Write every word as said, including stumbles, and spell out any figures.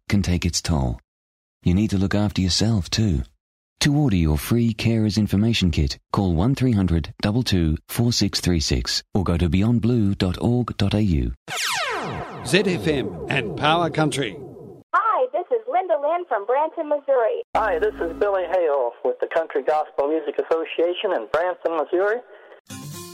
can take its toll. You need to look after yourself too. To order your free Carers Information Kit, call one three hundred two two four six three six or go to beyond blue dot org dot a u. Z F M and Power Country. Hi, this is Linda Lynn from Branson, Missouri. Hi, this is Billy Hale with the Country Gospel Music Association in Branson, Missouri.